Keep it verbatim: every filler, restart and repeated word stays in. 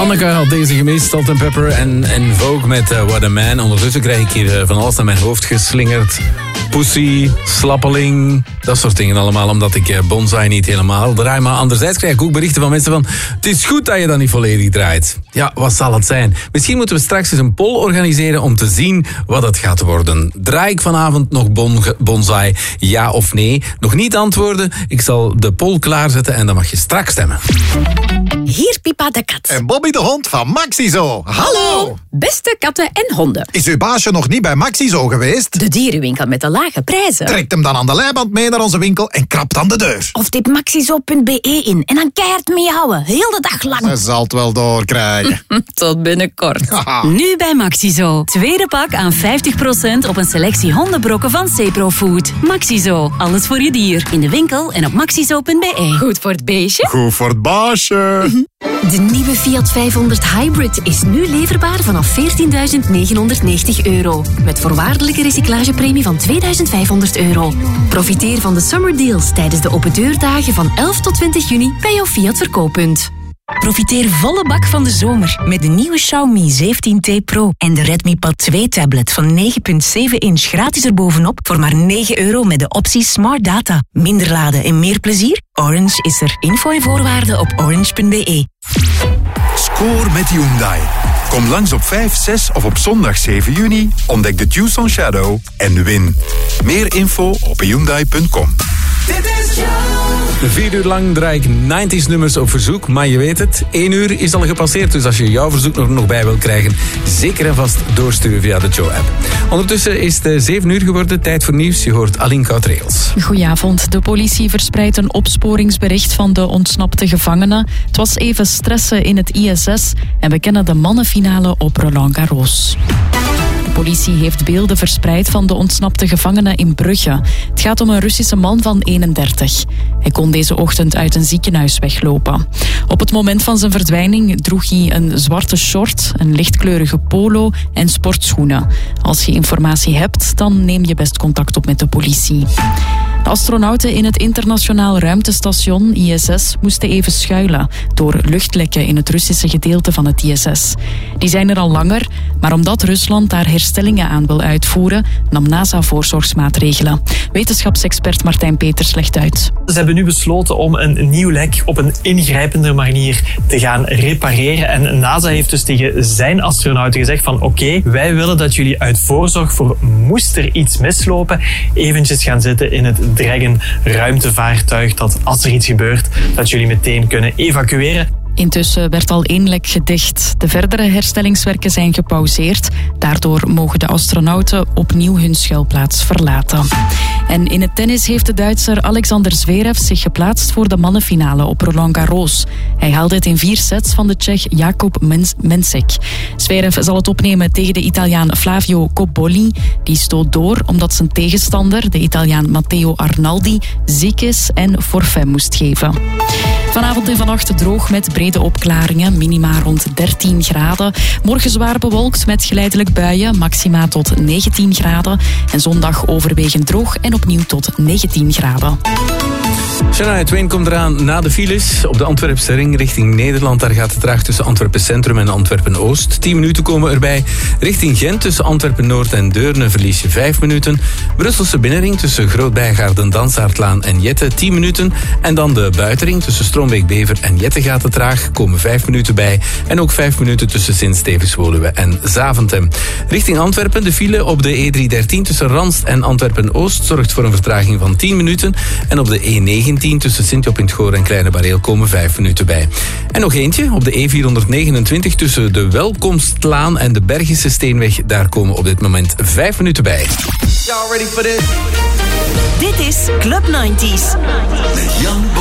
Anneke had deze gemist, Salt and Pepper en, en Vogue met uh, What a Man. Ondertussen krijg ik hier uh, van alles naar mijn hoofd geslingerd. Pussy, slappeling, dat soort dingen allemaal, omdat ik uh, bonsai niet helemaal draai. Maar anderzijds krijg ik ook berichten van mensen van, het is goed dat je dat niet volledig draait. Ja, wat zal het zijn? Misschien moeten we straks eens een poll organiseren om te zien wat het gaat worden. Draai ik vanavond nog bon, bonsai, ja of nee? Nog niet antwoorden, ik zal de poll klaarzetten en dan mag je straks stemmen. Hier Pipa de kat. En Bobby de hond van Maxizo. Hallo! Beste katten en honden. Is uw baasje nog niet bij Maxizo geweest? De dierenwinkel met de lage prijzen. Trekt hem dan aan de leiband mee naar onze winkel en krapt aan de deur. Of typ maxizo punt be in en dan keihard meehouden. Heel de dag lang. Ze zal het wel doorkrijgen. Tot binnenkort. Nu bij Maxizo. Tweede pak aan vijftig procent op een selectie hondenbrokken van Cepro Food. Maxizo. Alles voor je dier. In de winkel en op maxizo punt be. Goed voor het beestje. Goed voor het baasje. De nieuwe Fiat vijfhonderd Hybrid is nu leverbaar vanaf veertienduizend negenhonderdnegentig euro. Met voorwaardelijke recyclagepremie van tweeduizend vijfhonderd euro. Profiteer van de summer deals tijdens de open deurdagen van elf tot twintig juni bij jouw Fiat verkooppunt. Profiteer volle bak van de zomer met de nieuwe Xiaomi zeventien T Pro en de Redmi Pad twee tablet van negen komma zeven inch gratis erbovenop voor maar negen euro met de optie Smart Data. Minder laden en meer plezier? Orange is er. Info en voorwaarden op orange punt be. Score met Hyundai. Kom langs op vijf, zes of op zondag zeven juni. Ontdek de Tucson Shadow en win. Meer info op hyundai punt com. Vier uur lang draai ik negentig nummers op verzoek, maar je weet het, één uur is al gepasseerd, dus als je jouw verzoek nog, nog bij wil krijgen, zeker en vast doorsturen via de Joe-app. Ondertussen is het zeven uur geworden, tijd voor nieuws. Je hoort Aline Koud-Reels. Goedenavond. De politie verspreidt een opsporingsbericht van de ontsnapte gevangenen. Het was even stressen in het I S S en we kennen de mannenfinale op Roland Garros. De politie heeft beelden verspreid van de ontsnapte gevangenen in Brugge. Het gaat om een Russische man van eenendertig. Hij kon deze ochtend uit een ziekenhuis weglopen. Op het moment van zijn verdwijning droeg hij een zwarte short, een lichtkleurige polo en sportschoenen. Als je informatie hebt, dan neem je best contact op met de politie. De astronauten in het internationaal ruimtestation I S S moesten even schuilen door luchtlekken in het Russische gedeelte van het I S S. Die zijn er al langer, maar omdat Rusland daar herstellingen aan wil uitvoeren, nam NASA voorzorgsmaatregelen. Wetenschapsexpert Martijn Peters legt uit. Ze hebben nu besloten om een nieuw lek op een ingrijpende manier te gaan repareren. En NASA heeft dus tegen zijn astronauten gezegd van oké, okay, wij willen dat jullie uit voorzorg voor moest er iets mislopen, eventjes gaan zitten in het Dragon ruimtevaartuig, dat als er iets gebeurt, dat jullie meteen kunnen evacueren. Intussen werd al één lek gedicht. De verdere herstellingswerken zijn gepauzeerd. Daardoor mogen de astronauten opnieuw hun schuilplaats verlaten. En in het tennis heeft de Duitser Alexander Zverev zich geplaatst voor de mannenfinale op Roland Garros. Hij haalde het in vier sets van de Tsjech Jakub Mensik. Zverev zal het opnemen tegen de Italiaan Flavio Cobolli. Die stoot door omdat zijn tegenstander, de Italiaan Matteo Arnaldi, ziek is en forfait moest geven. Vanavond en vannacht droog met brede opklaringen, minima rond dertien graden. Morgen zwaar bewolkt met geleidelijk buien, maxima tot negentien graden. En zondag overwegend droog en opnieuw tot negentien graden. Shania Twain komt eraan na de files op de Antwerpse ring richting Nederland. Daar gaat het traag tussen Antwerpen Centrum en Antwerpen Oost. tien minuten komen erbij. Richting Gent tussen Antwerpen Noord en Deurne verlies je vijf minuten. Brusselse binnenring tussen Groot-Bijgaarden, Dansaardlaan en Jette tien minuten. En dan de buitenring tussen Strombeek-Bever en Jette gaat het traag. Komen vijf minuten bij. En ook vijf minuten tussen Sint-Stevens-Woluwe en Zaventem. Richting Antwerpen de file op de E driehonderddertien tussen Ranst en Antwerpen Oost zorgt voor een vertraging van tien minuten. En op de E negentien tussen Sint-Job in het Goor en Kleine Bareel komen vijf minuten bij. En nog eentje, op de E vierhonderdnegenentwintig tussen de Welkomstlaan en de Bergische Steenweg. Daar komen op dit moment vijf minuten bij. Y'all ready for this? Dit is Club negentig.